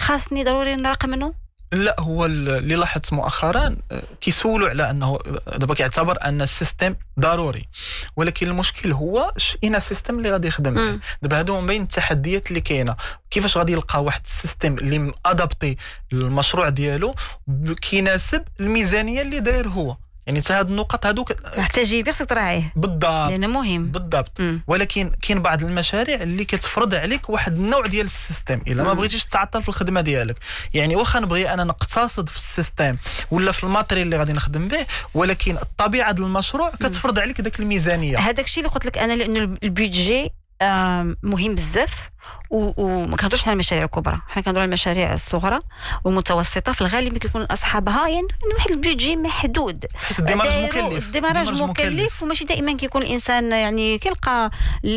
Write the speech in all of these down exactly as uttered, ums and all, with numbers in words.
خاصني ضروري نراقب منه؟ لا، هو اللي لاحظت مؤخرا كيسولوا على انه دابا كيعتبر ان السيستم ضروري، ولكن المشكل هو اين السيستم اللي غادي يخدم به. دابا هادو من بين التحديات اللي كاينه، كيفاش غادي يلقى واحد السيستم اللي ادابتي للمشروع ديالو كيناسب الميزانيه اللي داير هو. يعني حتى هاد النقط هادوك محتاج يبيخ تراعيه بالضبط، لانه مهم بالضبط. مم. ولكن كاين بعض المشاريع اللي كتفرض عليك واحد النوع ديال السيستم الا ما بغيتيش تعطل في الخدمه ديالك. يعني واخا نبغي انا نقتصد في السيستم ولا في الماتريال اللي غادي نخدم به، ولكن الطبيعه ديال المشروع كتفرض عليك داك الميزانيه. هذاك الشيء اللي قلت لك انا، لانه البيدجي مهم بزاف، وما كنهضرش على المشاريع الكبرى، حنا كنهضروا على المشاريع الصغرى والمتوسطه. في الغالب كيكون اصحابها يعني واحد البيدجي محدود، الديمارج مكلف الديمارج مكلف، وماشي دائما كيكون الانسان يعني كيلقى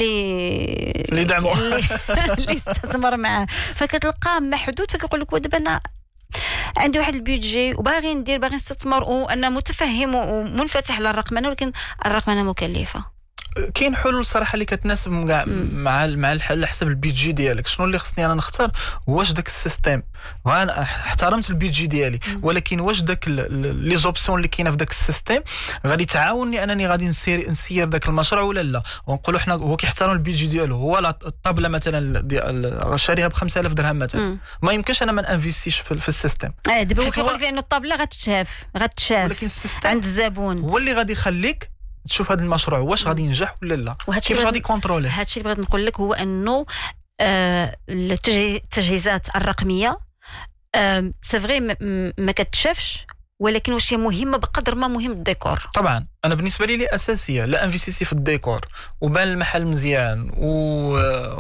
اللي اللي يدعمه اللي يستثمر معاه، فكتلقاه محدود. فكيقول لك دابا انا عندي واحد البيدجي وباغي ندير، باغي نستثمر، وانا متفهم ومنفتح للرقمنه، ولكن الرقمنه مكلفه. كاين حلول صراحه اللي كتناسب مع مع مع الحل حسب البيدجي ديالك. شنو اللي خصني انا نختار؟ واش داك السيستم، وانا احترمت البيدجي ديالي، ولكن واش داك لي زوبسيون اللي كاينه في داك السيستم غادي تعاونني انني غادي نسير نسير داك المشروع ولا لا. ونقولوا حنا هو كيحترم البيدجي ديالو، هو الطابله مثلا شاريها ب خمسة آلاف درهم مثلا، ما يمكنش انا ما نانفيستيش في, في السيستم. اه دابا هو كيقول لك لانه الطابله غتشاف غتشاف عند الزبون، هو اللي غادي يخليك تشوف هذا المشروع واش غادي ينجح ولا لا، كيفاش غادي كونترولي. هذا الشيء اللي بغيت نقول لك هو انه آه التجهيزات الرقميه آه سي فري ما كتشافش، ولكن واش هي مهمه بقدر ما مهم الديكور. طبعا انا بالنسبه لي لي اساسيه، لا انفيستيسي في الديكور وبان المحل مزيان و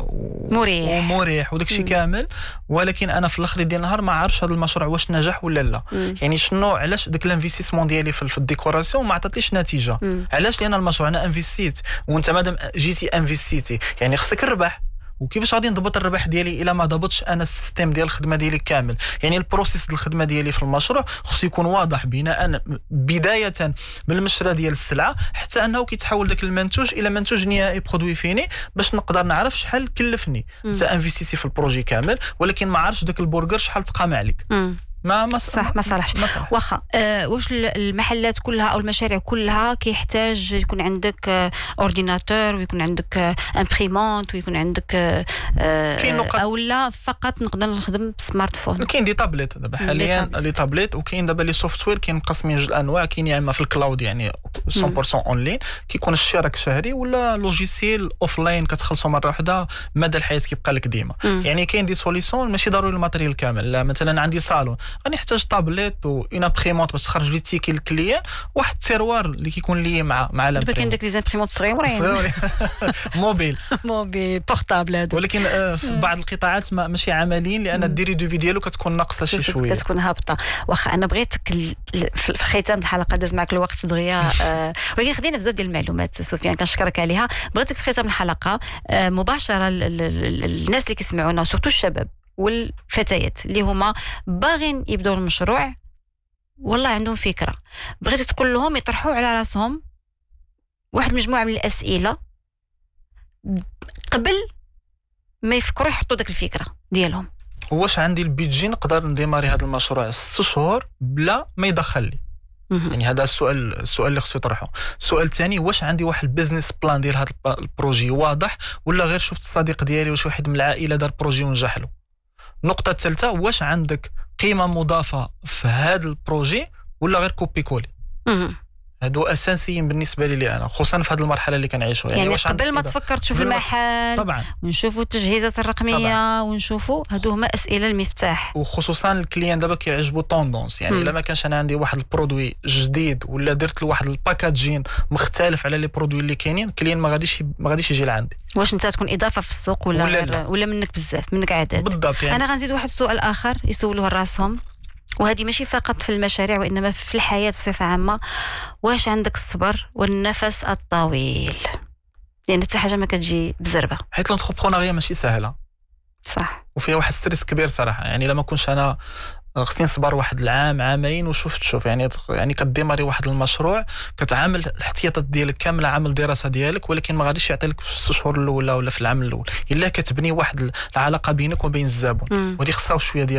مريح ومريح وداك الشيء كامل، ولكن انا في الاخر ديال النهار ما عارفش هذا المشروع واش نجح ولا لا. مم. يعني شنو علاش داك الانفيستيسمون ديالي في الديكوراسيون ما عطاتليش نتيجه؟ مم. علاش؟ لان المشروع انا انفيستيت، وانت مادام جيتي انفيستيتي يعني خصك الربح. وكيفاش غادي نضبط الربح ديالي الا ما ضبطش انا السيستم ديال الخدمه ديالي كامل؟ يعني البروسيس ديال الخدمه ديالي في المشروع خصو يكون واضح، بناء بدايه من المشرى ديال السلعه حتى انه كيتحول داك المنتوج الى منتوج نهائي برودوي فيني، باش نقدر نعرف شحال كلفني. انت انفيستيتي في البروجي كامل، ولكن ما عرفتش داك البرجر شحال تقام عليك. مم. ما ما صح ما صالحش. واخا أه واش المحلات كلها او المشاريع كلها كيحتاج يكون عندك أه اورديناتور، ويكون عندك أه امبريمونت، ويكون عندك أه او لا فقط نقدر نخدم بسمارت فون؟ كاين دي تابلت دابا حاليا، لي تابلت، وكاين دابا لي سوفتوير كاين مقسمين جوج الانواع. كاين يا اما في الكلاود يعني مية بالمية اونلاين كيكون الاشتراك شهري، ولا لوجيسيال اوفلاين كتخلصوا مره واحده مدى الحياه كيبقى لك ديما. يعني كاين دي سوليسيون ماشي ضروري الماتريال كامل. لا مثلا عندي صالون غادي نحتاج طابليت و اون امبريمونت باش تخرج لي تيكي للكليان، واحد التيروار اللي كيكون ليه مع مع دابا كاين داك لي زامبريمونت صغيورين موبيل موبيل بورتابل هذا، ولكن آه في بعض القطاعات ما ماشي عمليين، لان ديري دو في ديالو كتكون ناقصه شي شويه، كتكون هابطه. واخا انا بغيتك في ختام الحلقه داز معك الوقت دغيا آه ولكن خدينا بزاف ديال المعلومات سفيان، كنشكرك عليها. بغيتك في ختام الحلقه آه مباشره الناس اللي كيسمعونا وسورتو الشباب والفتيات اللي هما باغين يبداو المشروع والله عندهم فكره، بغيتك تقول لهم يطرحوا على راسهم واحد مجموعه من الاسئله قبل ما يفكروا يحطوا داك الفكره ديالهم. واش عندي البيدجي نقدر نديماري هذا المشروع ست شهور بلا ما يدخل لي؟ يعني هذا السؤال السؤال اللي خصو يطرحه. السؤال الثاني، واش عندي واحد البيزنس بلان ديال هذا البروجي واضح، ولا غير شفت الصديق ديالي واش واحد من العائله دار بروجي ونجح له؟ النقطه الثالثه، واش عندك قيمه مضافه في هذا البروجي ولا غير كوبي كولي؟ هادو اساسيين بالنسبه لي انا، خصوصا في هذه المرحله اللي كنعيشوها. يعني, يعني قبل ما تفكر تشوف المحل طبعا، ونشوفوا التجهيزات الرقميه طبعا، ونشوفوا هادو هما اسئله المفتاح. وخصوصا الكليان دابا كيعجبوا طوندونس، يعني الا ما كانش انا عندي واحد البرودوي جديد ولا درت له واحد الباكاجين مختلف على لي برودوي اللي كاينين، الكليان ما غاديش ما غاديش يجي لعندي. واش انت تكون اضافه في السوق ولا ولا, غير ولا منك بزاف منك عدد؟ بالضبط. يعني انا غنزيد واحد السؤال اخر يسولوه لراسهم، وهذه ماشي فقط في المشاريع وإنما في الحياة بصفة عامة، واش عندك الصبر والنفس الطويل؟ لأن حتى حاجة ما كتجي بزربة، حيت لونتربرونيا ماشي سهلة. صح. وفيها واحد ستريس كبير صراحة. يعني لما كنتش أنا خصني نصبر واحد العام عامين وشفت شوف يعني يعني كديماري واحد المشروع كتعامل الاحتياطات ديالك كامله، عامل دراسه ديالك، ولكن ما غاديش يعطي لك في الست شهور الاولى ولا في العام الاول الا كتبني واحد العلاقه بينك وبين الزبون، ودي خصها شويه ديال